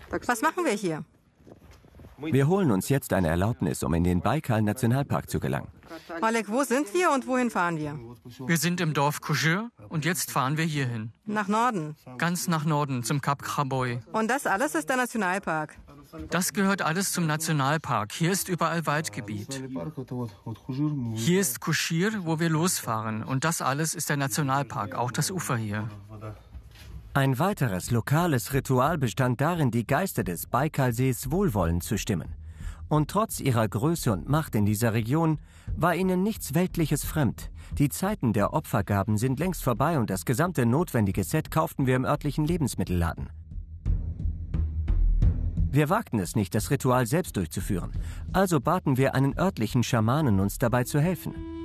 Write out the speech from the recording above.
Was machen wir hier? Wir holen uns jetzt eine Erlaubnis, um in den Baikal-Nationalpark zu gelangen. Oleg, wo sind wir und wohin fahren wir? Wir sind im Dorf Kushir und jetzt fahren wir hierhin. Nach Norden. Ganz nach Norden, zum Kap Khaboy. Und das alles ist der Nationalpark. Das gehört alles zum Nationalpark. Hier ist überall Waldgebiet. Hier ist Kushir, wo wir losfahren. Und das alles ist der Nationalpark, auch das Ufer hier. Ein weiteres lokales Ritual bestand darin, die Geister des Baikalsees wohlwollend zu stimmen. Und trotz ihrer Größe und Macht in dieser Region war ihnen nichts Weltliches fremd. Die Zeiten der Opfergaben sind längst vorbei und das gesamte notwendige Set kauften wir im örtlichen Lebensmittelladen. Wir wagten es nicht, das Ritual selbst durchzuführen. Also baten wir einen örtlichen Schamanen, uns dabei zu helfen.